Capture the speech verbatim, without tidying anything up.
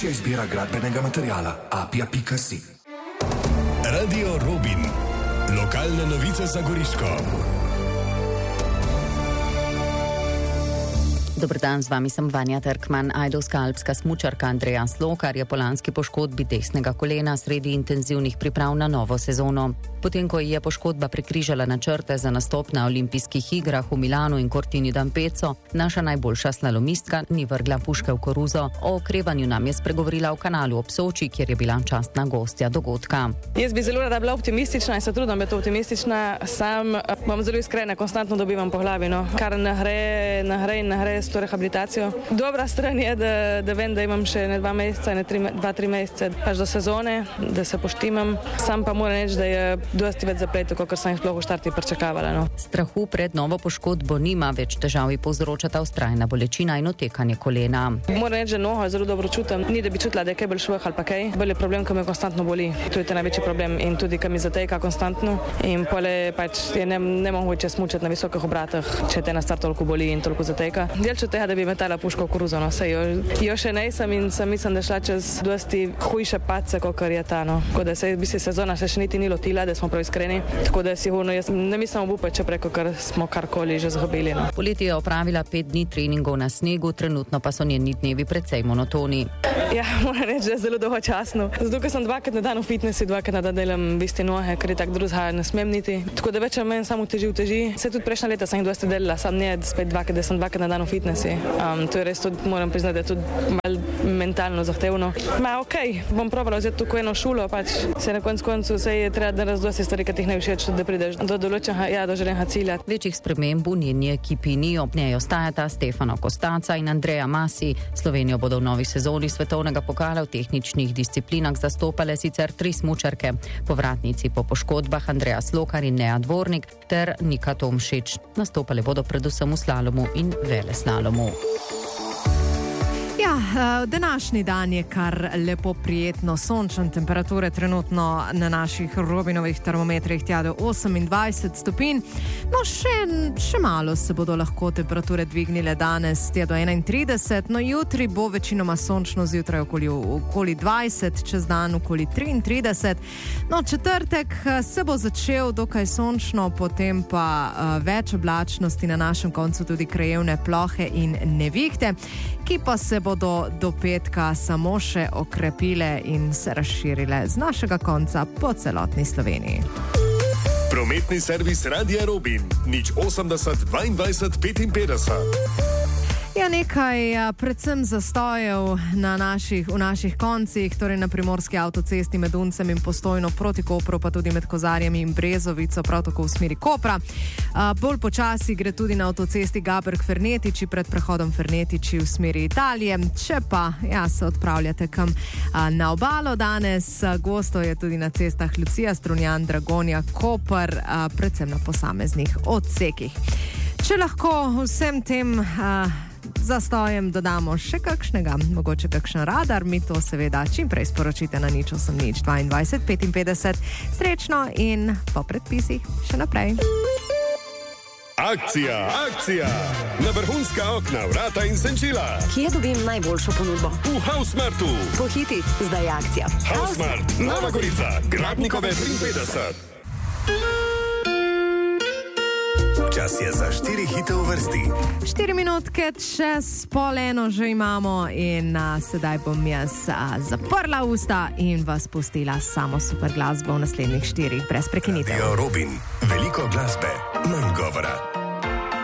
Najboljša izbira gradbenega materijala apia pika si. Radio Robin. Lokalne novice za Goriško. Dober dan, z vami sem Vanja Trkman. Ajdovska alpska smučarka Andreja Slokar je po lanski poškodbi desnega kolena sredi intenzivnih priprav na novo sezono. Potem, ko ji je poškodba prekrižala načrte za nastop na olimpijskih igrah v Milanu in Cortina d'Ampezzo, naša najboljša slalomistka ni vrgla puške v koruzo. O okrevanju nam je spregovorila v kanalu ob Soči, kjer je bila častna gostja dogodka. Jaz bi zelo rada bila optimistična in se trudim biti optimistična. Sam bom zelo iskrena, konstantno dobivam po glavi, no. Kar ne gre, ne gre in ne gre s to rehabilitacijo. Dobra stran je, da, da vem, da imam še ne dva meseca, ne tri, dva, tri mesece pač do sezone, da se poštimam. Sam pa moram reči, da je dosti več zapletov, kot sem jih sploh v štartu pričakovala. No. Strahu pred novo poškodbo nima, več težav ji povzročata vztrajna bolečina in otekanje kolena. Moram reči, da nogo zelo dobro čutim. Ni, da bi čutila, da je kaj bolj šveh ali pa kaj. Bolj je problem, ko me konstantno boli. To je ta največji problem in tudi, ko mi zateka konstantno. In pole pač je ne, ne mogoče smučati na visokih obratih, če te na start toliko boli in toliko zateka. Delčo tega, da bi metala puško v koruzo, no. Sej jo, jo še nejsem in sem mislim, da šla čez dosti hujše pace, kakor je ta, no. Tako da se bi se sezona se še niti ni lotila, da smo prav iskreni. Tako da sigurno jaz ne mislim obupati, če preko kar smo karkoli že zgubili, no. Poleti je opravila pet dni treningov na snegu, trenutno pa so njeni dnevi precej monotoni. Ja, moram reči, da je zelo dolgočasno. Zato, ker sem dvakrat na dan v fitnessu, dvakrat na dan delam v isti nohe, ker je tak drugega ne smem niti. Tako da več meni samo teži, teži. Se tudi prejšnja leta sem jih dosti delala, sam ne spet dvakrat, da sem dvakrat na dan v fitnessu. Um, to je res tudi, moram priznati, da je tudi malo mentalno zahtevno. Ma okej, okay, bom probala vzeti tukaj eno šulo, pač se na koncu koncu se je treba narediti dosti stvari, ki ti ne všeč, da prideš do določenega, ja, do želenega cilja. Večjih sprememb v njeni ekipi ni, ob njej ostajata Stefano Kostaca in Andreja Masi. Slovenijo bodo v novi sezoni svetovnega pokala v tehničnih disciplinah zastopale sicer tri smučarke, povratnici po poškodbah Andreja Slokar in Neja Dvornik ter Nika Tomšič. Nastopale bodo predvsem v slalomu in veleslalomu. Ja, današnji dan je kar lepo prijetno sončen, temperature trenutno na naših Robinovih termometrih tja do osemindvajset stopinj. No, še, še malo se bodo lahko temperature dvignile danes tja do enaintrideset, no jutri bo večinoma sončno, zjutraj okoli, okoli dvajset, čez dan okoli triintrideset. No, četrtek se bo začel dokaj sončno, potem pa uh, več oblačnosti, na našem koncu tudi krajevne plohe in nevihte, ki pa se bodo do petka samo še okrepile in se razširile z našega konca po celotni Sloveniji. Prometni servis Radia Robin, nič osemdeset dvaindvajset petinpetdeset. Ja, nekaj predvsem zastojev na naših, v naših koncih, torej na primorski avtocesti med Uncem in Postojno proti Kopru, pa tudi med Kozarjem in Brezovico, prav tako v smeri Kopra. A, bolj počasi gre tudi na avtocesti Gaberg-Fernetiči pred prehodom Fernetiči v smeri Italije. Če pa ja, se odpravljate kam a, na obalo danes, a, gosto je tudi na cestah Lucija, Strunjan, Dragonja, Koper, a, predvsem na posameznih odsekih. Če lahko vsem tem a, zastojem dodamo še kakšnega, mogoče kakšen radar, mi to seveda čim prej sporočite na nič osem nič dvaindvajset petinpetdeset. Srečno in po predpisih še naprej. Akcija, akcija! Na vrhunska okna, vrata in senčila. Kje dobim najboljšo ponudbo? V Hausmartu. Pohiti, zdaj je akcija. Hausmart, Nova Gorica, Gradnikove triinpetdeset. Čas je za štiri hite v vrsti. Štiri minutke čez pol eno že imamo in a, sedaj bom jaz a, zaprla usta in vas pustila samo super glasbo v naslednjih štirih brez prekinitev. Radio Robin, veliko glasbe, manj govora.